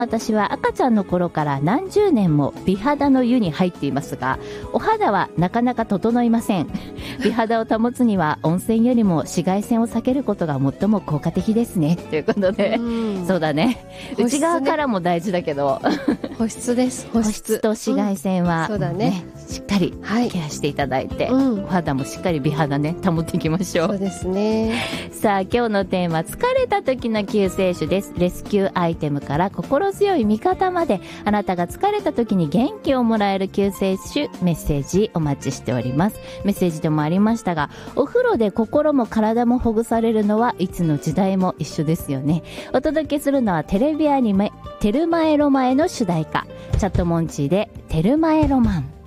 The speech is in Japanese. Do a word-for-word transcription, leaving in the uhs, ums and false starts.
私は赤ちゃんの頃から何十年も美肌の湯に入っていますが、お肌はなかなか整いません。美肌を保つには温泉よりも紫外線を避けることが最も効果的ですね。ということで、うそうだね。内側からも大事だけど。 保湿です。保湿。 保湿と紫外線は、うん、そうだね。しっかりケアしていただいて、はい、お肌もしっかり美肌ね、保っていきましょう。 そうですね。 さあ、今日のテーマ、疲れた時の救世主です。レスキューアイテムから心強い味方まで、あなたが疲れた時に元気をもらえる救世主、メッセージお待ちしております。メッセージでもありましたが、お風呂で心も体もほぐされるのはいつの時代も一緒ですよね。お届けするのはテレビアニメ、テルマエロマエの主題歌、チャットモンチーでテルマエロマン。